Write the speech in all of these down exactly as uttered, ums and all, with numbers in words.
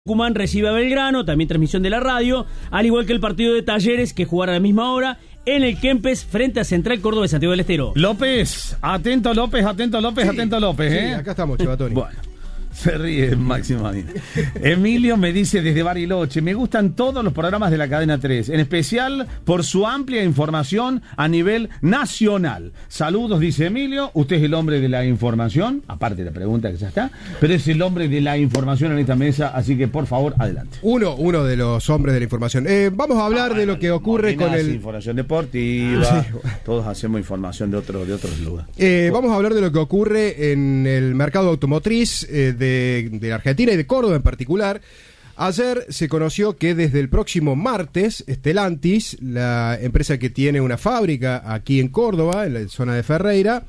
Tucumán recibe a Belgrano, también transmisión de la radio, al igual que el partido de Talleres que jugará a la misma hora en el Kempes frente a Central Córdoba de Santiago del Estero. López, atento López, atento López, Sí, atento López, ¿eh? Sí, acá estamos, Chivatoni. Bueno, se ríe Máximo Adín. Emilio me dice desde Bariloche, me gustan todos los programas de la Cadena tres, en especial por su amplia información a nivel nacional. Saludos, dice Emilio, usted es el hombre de la información, aparte de la pregunta que ya está, pero es el hombre de la información en esta mesa, así que por favor, adelante. Uno, uno de los hombres de la información. Eh, vamos a hablar ah, de lo que ocurre con el... Información deportiva, sí. Todos hacemos información de, otro, de otros lugares. Eh, vamos a hablar de lo que ocurre en el mercado automotriz eh, de, de Argentina y de Córdoba en particular. Ayer se conoció que desde el próximo martes, Stellantis, la empresa que tiene una fábrica aquí en Córdoba, en la zona de Ferreira,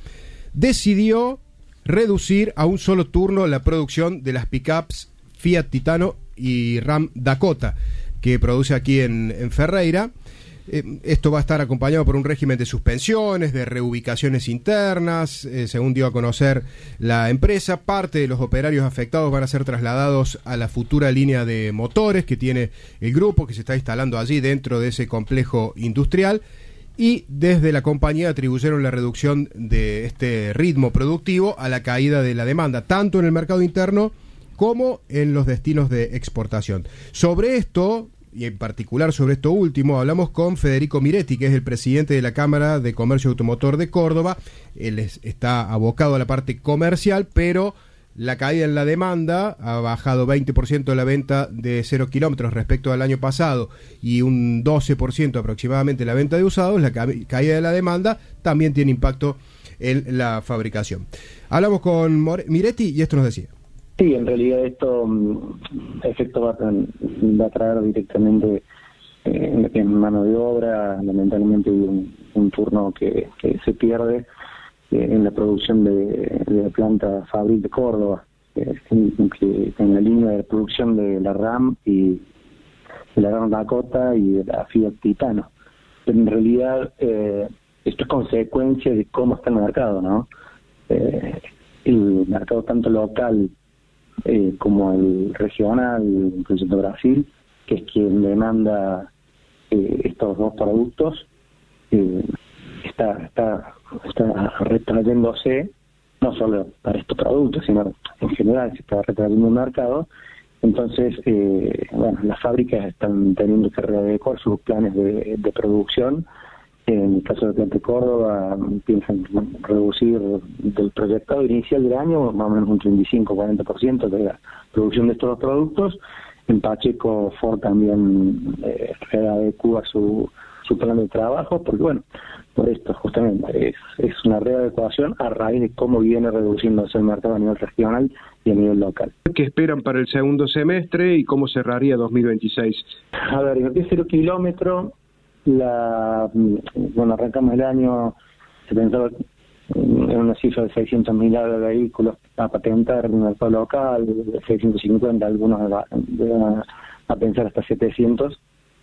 decidió reducir a un solo turno la producción de las pickups Fiat Titano y Ram Dakota que produce aquí en, en Ferreira. Eh, esto va a estar acompañado por un régimen de suspensiones, de reubicaciones internas, eh, según dio a conocer la empresa. Parte de los operarios afectados van a ser trasladados a la futura línea de motores que tiene el grupo, que se está instalando allí dentro de ese complejo industrial, y desde la compañía atribuyeron la reducción de este ritmo productivo a la caída de la demanda, tanto en el mercado interno como en los destinos de exportación. Sobre esto, y en particular sobre esto último, hablamos con Federico Miretti, que es el presidente de la Cámara de Comercio Automotor de Córdoba. Él es, está abocado a la parte comercial, pero la caída en la demanda ha bajado veinte por ciento la venta de cero kilómetros respecto al año pasado y un doce por ciento aproximadamente la venta de usados. La ca- caída de la demanda también tiene impacto en la fabricación. Hablamos con More- Miretti y esto nos decía. Sí, en realidad esto, efecto va a, va a traer directamente eh, en mano de obra, lamentablemente un, un turno que, que se pierde eh, en la producción de, de la planta Fabric de Córdoba, eh, en, que, en la línea de producción de la RAM y de la Ram Dakota y de la Fiat Titano. Pero en realidad eh, esto es consecuencia de cómo está el mercado, ¿no? Eh, el mercado tanto local Eh, como el regional, incluso de Brasil, que es quien demanda eh, estos dos productos, eh, está, está, está retrayéndose, no solo para estos productos, sino en general se está retrayendo el mercado. Entonces, eh, bueno, las fábricas están teniendo que readecuar sus planes de, de producción. En el caso de Planta Córdoba, piensan reducir del proyectado inicial del año más o menos un treinta y cinco a cuarenta por ciento de la producción de estos dos productos. En Pacheco, Ford también eh, readecua su, su plan de trabajo, porque bueno, por esto justamente es, es una readecuación a raíz de cómo viene reduciéndose el mercado a nivel regional y a nivel local. ¿Qué esperan para el segundo semestre y cómo cerraría dos mil veintiséis? A ver, en el que cero kilómetro, la bueno arrancamos el año, se pensaba en una cifra de seiscientos mil vehículos a patentar en el mercado local, seiscientos cincuenta, algunos van a pensar hasta setecientos,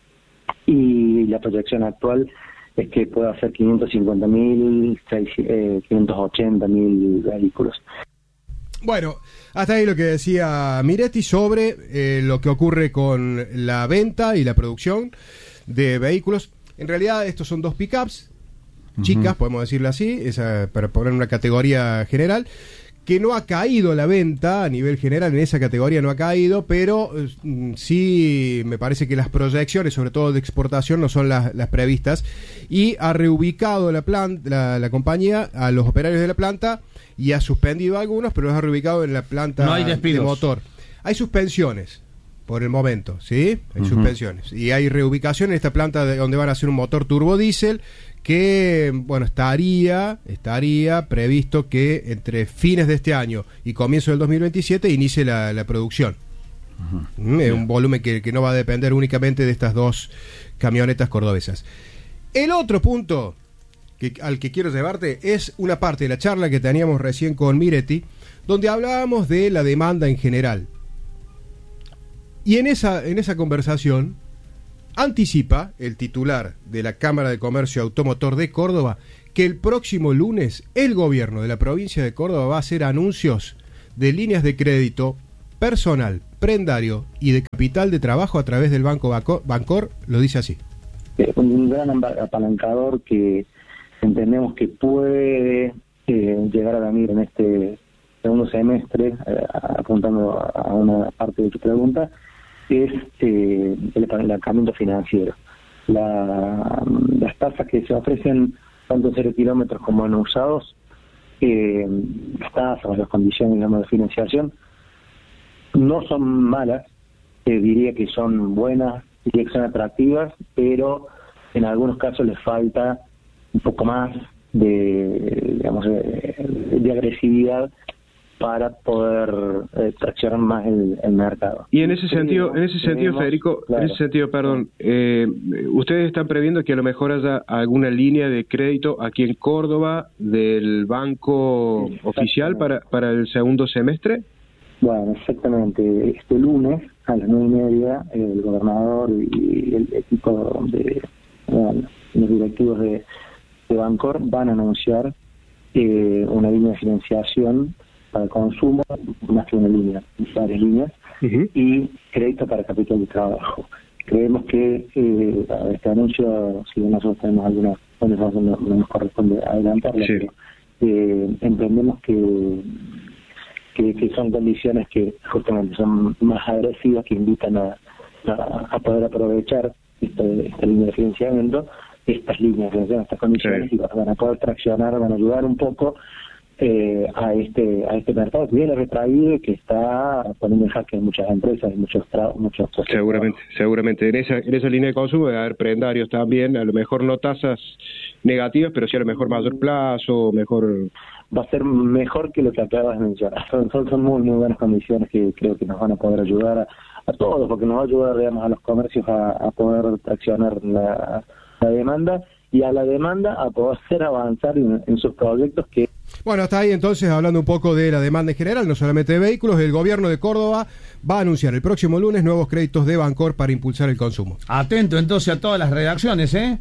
y la proyección actual es que pueda ser quinientos cincuenta mil, quinientos ochenta mil vehículos. Bueno, hasta ahí lo que decía Miretti sobre eh, lo que ocurre con la venta y la producción de vehículos. En realidad estos son dos pickups chicas, uh-huh. podemos decirlo así, esa, para poner una categoría general, que no ha caído la venta a nivel general, en esa categoría no ha caído, pero eh, sí me parece que las proyecciones, sobre todo de exportación, no son las, las previstas, y ha reubicado la, plan, la, la compañía a los operarios de la planta y ha suspendido a algunos, pero los ha reubicado en la planta no hay de motor. Hay suspensiones por el momento, ¿sí? Hay uh-huh. suspensiones. Y hay reubicación en esta planta de, donde van a hacer un motor turbodiesel que, bueno, estaría, estaría previsto que entre fines de este año y comienzo del dos mil veintisiete inicie la, la producción. Uh-huh. ¿Mm? Es un volumen que, que no va a depender únicamente de estas dos camionetas cordobesas. El otro punto que, al que quiero llevarte es una parte de la charla que teníamos recién con Miretti, donde hablábamos de la demanda en general. Y en esa, en esa conversación anticipa el titular de la Cámara de Comercio Automotor de Córdoba que el próximo lunes el gobierno de la provincia de Córdoba va a hacer anuncios de líneas de crédito personal prendario y de capital de trabajo a través del Banco Baco- Bancor, lo dice así. Un gran apalancador que entendemos que puede eh, llegar a venir en este segundo semestre, eh, apuntando a una parte de tu pregunta, es eh, el apalancamiento financiero. La, las tasas que se ofrecen tanto en cero kilómetros como en usados, eh, las tasas, las condiciones, digamos, de financiación, no son malas, eh, diría que son buenas, diría que son atractivas, pero en algunos casos les falta un poco más de, digamos, de, de agresividad para poder eh, traccionar más el, el mercado. Y en ese sentido, en ese sentido, Tenemos, Federico, claro. en ese sentido, perdón, eh, ustedes están previendo que a lo mejor haya alguna línea de crédito aquí en Córdoba del banco oficial para para el segundo semestre. Bueno, exactamente. Este lunes a las nueve y media el gobernador y el equipo de bueno, los directivos de, de Bancor van a anunciar eh, una línea de financiación para consumo, más que una línea, varias líneas, uh-huh. y crédito para capital de trabajo. Creemos que eh, este anuncio, si nosotros tenemos alguna, bueno, no, no nos corresponde adelantarlo, sí. pero eh, entendemos que, que que son condiciones que justamente son más agresivas, que invitan a, a, a poder aprovechar esta, esta línea de financiamiento, estas líneas de financiamiento, estas condiciones, sí. y van a poder traccionar, van a ayudar un poco Eh, a este a este mercado que viene retraído y que está poniendo en jaque muchas empresas y muchos tra- muchos seguramente seguramente en esa en esa línea de consumo debe haber prendarios también, a lo mejor no tasas negativas, pero sí a lo mejor mayor plazo, mejor va a ser mejor que lo que acabas de mencionar. Son, son, son muy muy buenas condiciones que creo que nos van a poder ayudar a, a todos, porque nos va a ayudar, digamos, a los comercios a, a poder traccionar la, la demanda y a la demanda a poder avanzar en, en sus proyectos que... Bueno, hasta ahí entonces, hablando un poco de la demanda en general, no solamente de vehículos, el gobierno de Córdoba va a anunciar el próximo lunes nuevos créditos de Bancor para impulsar el consumo. Atento entonces a todas las redacciones, ¿eh?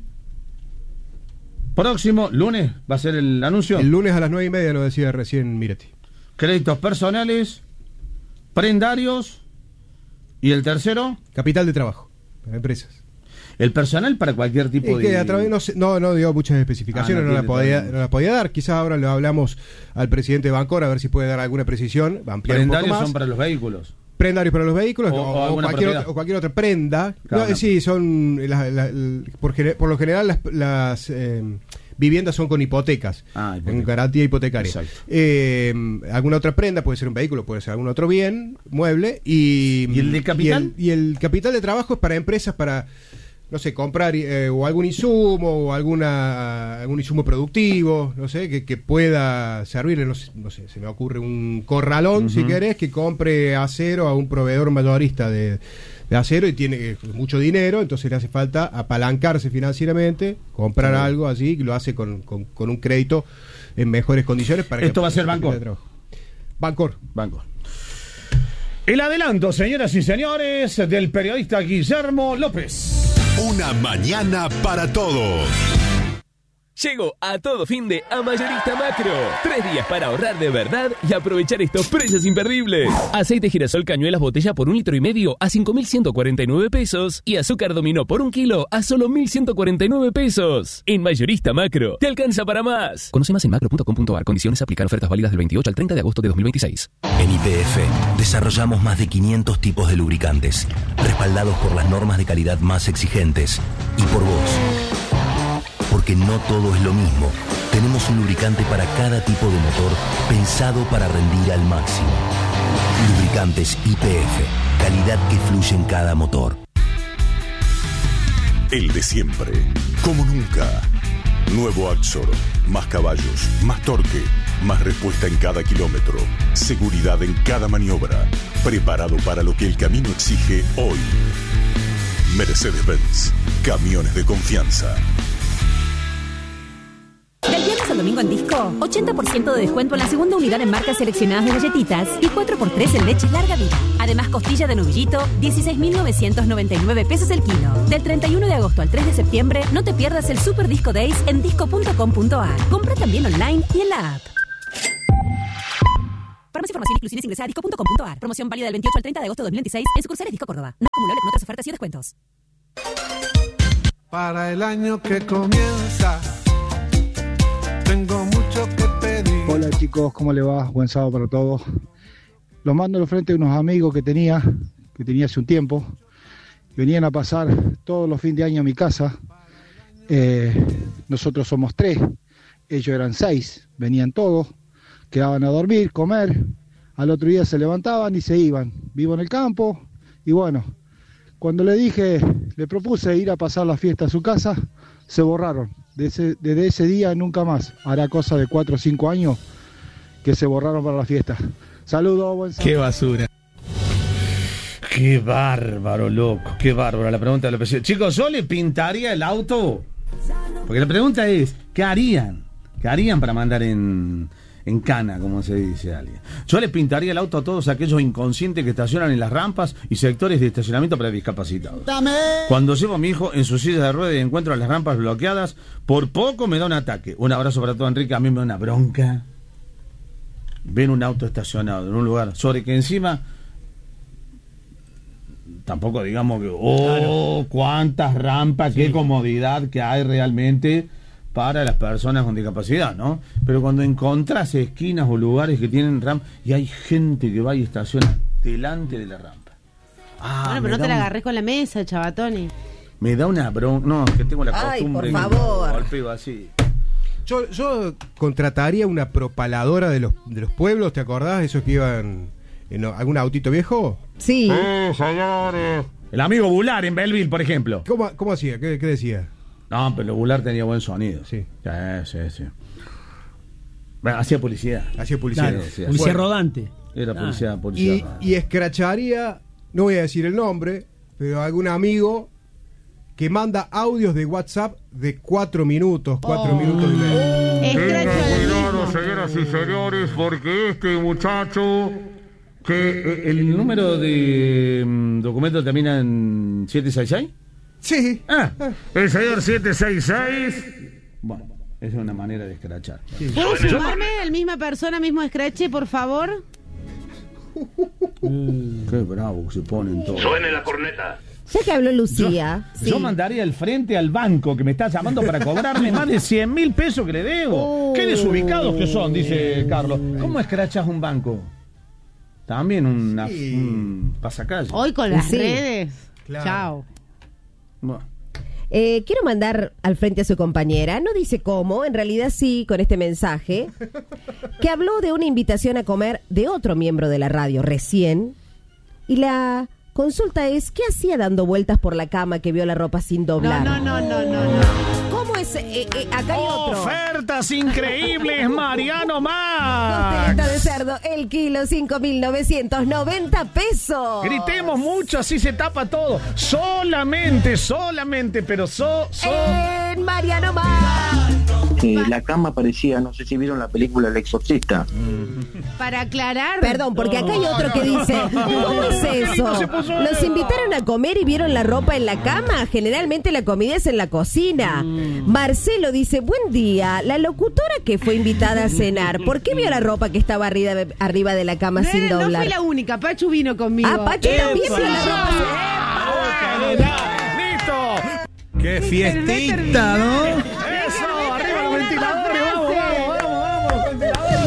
Próximo lunes va a ser el anuncio. El lunes a las nueve y media, lo decía recién Miretti. Créditos personales, prendarios y el tercero... Capital de trabajo para empresas. El personal para cualquier tipo es que de... a través no, no, no dio muchas especificaciones, ah, no, no, la podía, no la podía dar. Quizás ahora lo hablamos al presidente de Bancor a ver si puede dar alguna precisión. Ampliar un poco más. Son para los vehículos. Prendarios para los vehículos o, o, o, o, cualquier, otra, o cualquier otra prenda. Claro, no, sí, son la, la, la, por, por lo general las, las eh, viviendas son con hipotecas, ah, con garantía hipotecaria. Eh, alguna otra prenda, puede ser un vehículo, puede ser algún otro bien, mueble. Y, ¿Y el de capital? Y el, y el capital de trabajo es para empresas, para... no sé, comprar eh, o algún insumo o alguna algún insumo productivo, no sé, que, que pueda servirle, no sé, no sé, se me ocurre un corralón, uh-huh. si querés, que compre acero a un proveedor mayorista de, de acero y tiene mucho dinero, entonces le hace falta apalancarse financieramente, comprar uh-huh. algo así, y lo hace con, con, con un crédito en mejores condiciones. Para Esto que va a ser Bancor. Bancor. Bancor. El adelanto, señoras y señores, del periodista Guillermo López. Una mañana para todos. Llegó a todo fin de a Mayorista Macro. Tres días para ahorrar de verdad y aprovechar estos precios imperdibles. Aceite girasol cañuelas botella por un litro y medio a cinco mil ciento cuarenta y nueve pesos. Y azúcar dominó por un kilo a solo mil ciento cuarenta y nueve pesos. En Mayorista Macro, te alcanza para más. Conoce más en macro punto com punto a r. Condiciones aplican. Ofertas válidas del veintiocho al treinta de agosto de dos mil veintiséis. En Y P F desarrollamos más de quinientos tipos de lubricantes, respaldados por las normas de calidad más exigentes. Y por vos. Porque no todo es lo mismo. Tenemos un lubricante para cada tipo de motor, pensado para rendir al máximo. Lubricantes Y P F, calidad que fluye en cada motor. El de siempre, como nunca. Nuevo Axor, más caballos, más torque, más respuesta en cada kilómetro, seguridad en cada maniobra, preparado para lo que el camino exige hoy. Mercedes-Benz, camiones de confianza. Del viernes al domingo en Disco, ochenta por ciento de descuento en la segunda unidad en marcas seleccionadas de galletitas y cuatro por tres en leche larga vida. Además, costilla de novillito, dieciséis mil novecientos noventa y nueve pesos el kilo. Del treinta y uno de agosto al tres de septiembre, no te pierdas el Super Disco Days en disco punto com punto a r. Compra también online y en la app. Para más información e inclusiones ingresa a disco punto com punto a r. Promoción válida del veintiocho al treinta de agosto de dos mil veintiséis en sucursales Disco Córdoba. No acumulable con otras ofertas y descuentos. Para el año que comienza, tengo mucho que pedir. Hola chicos, ¿cómo le va? Buen sábado para todos. Los mando al frente de unos amigos que tenía, que tenía hace un tiempo. Venían a pasar todos los fines de año a mi casa. Eh, nosotros somos tres, ellos eran seis, venían todos, quedaban a dormir, comer, al otro día se levantaban y se iban. Vivo en el campo y bueno, cuando le dije, le propuse ir a pasar la fiesta a su casa, se borraron. Desde, desde ese día nunca más. Hará cosa de cuatro o cinco años que se borraron para la fiesta. Saludos, buen sábado. Qué basura. Qué bárbaro, loco. Qué bárbaro la pregunta de la presión. Chicos, ¿yo le pintaría el auto? Porque la pregunta es, ¿qué harían? ¿Qué harían para mandar en, en cana, como se dice alguien? Yo le pintaría el auto a todos aquellos inconscientes que estacionan en las rampas y sectores de estacionamiento para discapacitados. Dame. Cuando llevo a mi hijo en su silla de ruedas y encuentro las rampas bloqueadas, por poco me da un ataque. Un abrazo para todo, Enrique. A mí me da una bronca ver un auto estacionado en un lugar sobre que encima tampoco digamos que oh, claro, cuántas rampas, sí, qué comodidad que hay realmente para las personas con discapacidad, ¿no? Pero cuando encontrás esquinas o lugares que tienen rampa y hay gente que va y estaciona delante de la rampa. Ah, bueno, pero no te la agarrés un... con la mesa, chavatoni. Me da una bronca. No, es que tengo la costumbre. Ay, por favor. Golpeo así. Yo, yo contrataría una propaladora de los, de los pueblos, ¿te acordás? Esos que iban en algún autito viejo. Sí. Eh, señores. El amigo Bular en Belleville, por ejemplo. ¿Cómo, cómo hacía? ¿Qué, qué decía? No, pero Bular tenía buen sonido. Sí. Sí, sí, sí. Bueno, hacía publicidad. Hacía publicidad. Claro, sí, sí. Publicidad Bueno, rodante. Era Ah. publicidad, publicidad. Y, y escracharía, no voy a decir el nombre, pero algún amigo que manda audios de WhatsApp de cuatro minutos, cuatro Oh. minutos y medio. Escracho a lo mismo. Señoras y señores, porque este muchacho que eh, el número de mm, documento termina en siete seis seis. Sí. Ah, el señor siete seis seis. Bueno, esa es una manera de escrachar. Sí. ¿Puedo sumarme al misma persona, mismo escrache, por favor? Qué bravo que se ponen todos. Suene la corneta. Ya que habló Lucía. Yo, sí. yo mandaría al frente al banco que me está llamando para cobrarme más de cien mil pesos que le debo. Oh. Qué desubicados que son, dice Carlos. ¿Cómo escrachas un banco? También una, Sí. un pasacalle. Hoy con las Sí. redes. Claro. Chao. Bueno. Eh, quiero mandar al frente a su compañera, no dice cómo, en realidad sí, con este mensaje, que habló de una invitación a comer de otro miembro de la radio recién, y la consulta es, ¿qué hacía dando vueltas por la cama que vio la ropa sin doblar? No, no, no, no, no, no. ¿Cómo es? Eh, eh, acá hay otro. ¡Ofertas increíbles, Mariano Max! Costeleta de cerdo, el kilo, cinco mil novecientos noventa pesos. Gritemos mucho, así se tapa todo. Solamente, solamente, pero so, so. En Mariano Max. Eh, la cama parecía, no sé si vieron la película El Exorcista. Para aclarar. Perdón, porque acá hay otro que dice, ¿cómo es eso? Los invitaron a comer y vieron la ropa en la cama. Generalmente la comida es en la cocina. Marcelo dice, buen día, la locutora que fue invitada a cenar, ¿por qué vio la ropa que estaba arriba, arriba de la cama No, sin era- no doblar? fui la única, Pachu vino conmigo. Ah, Pachu también vio la ropa sin... ¡Listo! ¡Qué fiestita, ¿no? ¡Eso! ¡Arriba los ventiladores! ¡Vamos, vamos, vamos! vamos ventiladores.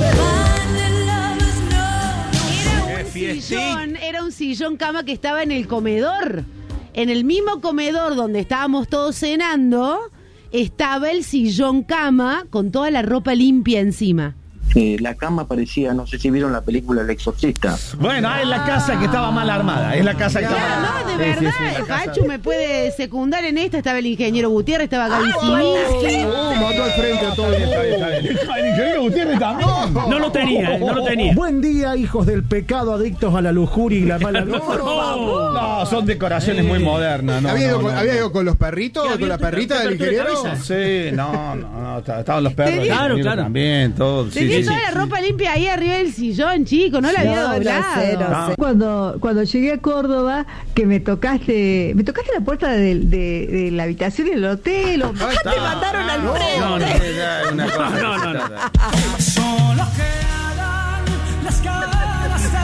Era un sillón, era un sillón cama que estaba en el comedor. En el mismo comedor donde estábamos todos cenando, estaba el sillón cama con toda la ropa limpia encima. Eh, la cama parecía, no sé si vieron la película El Exorcista. Bueno, es la casa que estaba mal armada. Es la casa que estaba mal Claro, armada. no, de Sí, sí, verdad, sí, la casa- Pachu me puede secundar en esta. Estaba el ingeniero Gutiérrez, estaba Gaby Siminsky. Oh, mandó al frente a todo. Está bien, está bien. El ingeniero Gutiérrez también. No lo tenía, eh, no lo tenía. Buen día, hijos del pecado, adictos a la lujuria y la mala vida. No, son decoraciones muy modernas. No, ¿Había, no, ido con, no, ¿Había no. ido con los perritos, con la perrita del ingeniero? Sí, no, no, no, estaban los perros. Tenía- Claro, claro. También, todos. Sí, Tenía sí, toda sí. la ropa limpia ahí arriba del sillón, chico, no la había No, no doblado. sé, no sé. Cuando, cuando llegué a Córdoba, que me tocaste, me tocaste la puerta de, de, de la habitación del hotel. O... Ah, Te mandaron al frente. No, no, ya, una cosa. No, no, no. Solo quedan las caras.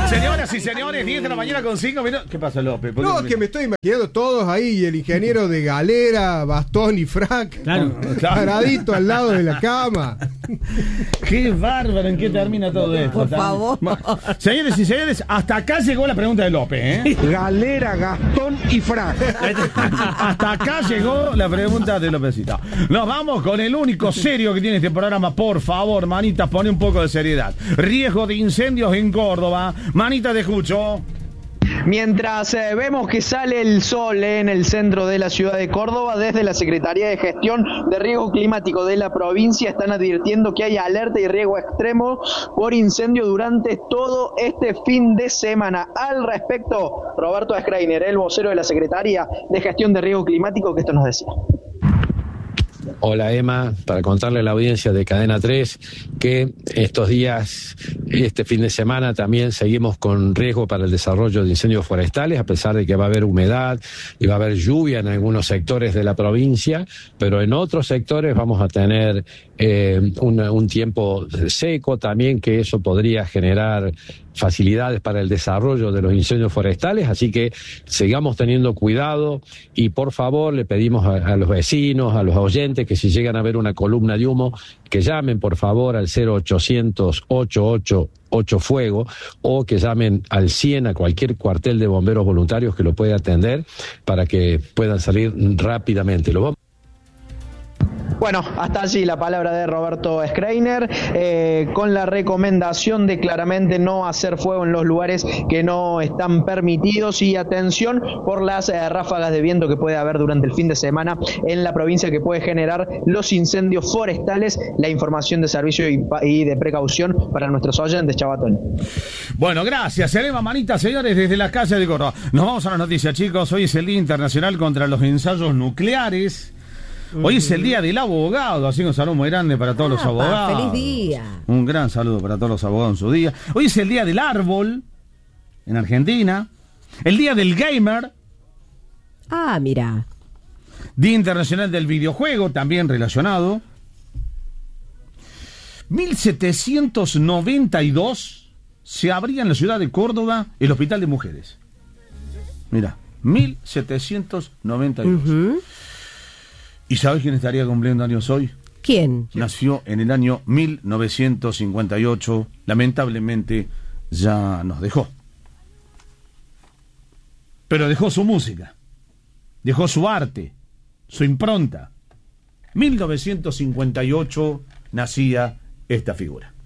Señoras y señores, diez de la mañana con cinco minutos. ¿Qué pasa, López? No, que me estoy imaginando todos ahí, el ingeniero de galera, bastón y frac, Claro, claro. paradito al lado de la cama. Qué bárbaro, ¿en qué termina todo esto? Por favor. Señores y señores, hasta acá llegó la pregunta de López, ¿eh? Galera, Gastón y frac. Hasta acá llegó la pregunta de Lópezito. Nos vamos con el único serio que tiene este programa. Por favor, manita, pone un poco de seriedad. Riesgo de incendios en Córdoba. Manita, te escucho. Mientras eh, vemos que sale el sol eh, en el centro de la ciudad de Córdoba, desde la Secretaría de Gestión de Riesgo Climático de la provincia están advirtiendo que hay alerta y riesgo extremo por incendio durante todo este fin de semana. Al respecto, Roberto Schreiner, el vocero de la Secretaría de Gestión de Riesgo Climático, que esto nos decía. Hola Emma, para contarle a la audiencia de Cadena tres que estos días, este fin de semana también seguimos con riesgo para el desarrollo de incendios forestales, a pesar de que va a haber humedad y va a haber lluvia en algunos sectores de la provincia, pero en otros sectores vamos a tener eh, una, un tiempo seco también, que eso podría generar facilidades para el desarrollo de los incendios forestales, así que sigamos teniendo cuidado y por favor le pedimos a, a los vecinos, a los oyentes, que si llegan a ver una columna de humo, que llamen por favor al cero ochocientos, ochenta y ocho, ocho fuego, o que llamen al cien, a cualquier cuartel de bomberos voluntarios que lo pueda atender, para que puedan salir rápidamente. Lo vamos Bueno, hasta allí la palabra de Roberto Schreiner, eh, con la recomendación de claramente no hacer fuego en los lugares que no están permitidos, y atención por las eh, ráfagas de viento que puede haber durante el fin de semana en la provincia, que puede generar los incendios forestales. La información de servicio y, y de precaución para nuestros oyentes, Chabatón. Bueno, gracias, Eleva, manita, señores, desde la calle de Córdoba. Nos vamos a la noticia, chicos. Hoy es el Día Internacional contra los Ensayos Nucleares. Hoy es el día del abogado, así que un saludo muy grande para todos ah, los abogados. ¡Feliz día! Un gran saludo para todos los abogados en su día. Hoy es el día del árbol en Argentina. El día del gamer. Ah, mira. Día Internacional del Videojuego, también relacionado. mil setecientos noventa y dos se abría en la ciudad de Córdoba el Hospital de Mujeres. Mira, mil setecientos noventa y dos. Uh-huh. ¿Y sabes quién estaría cumpliendo años hoy? ¿Quién? Nació en el año mil novecientos cincuenta y ocho. Lamentablemente ya nos dejó. Pero dejó su música, dejó su arte, su impronta. mil novecientos cincuenta y ocho nacía esta figura.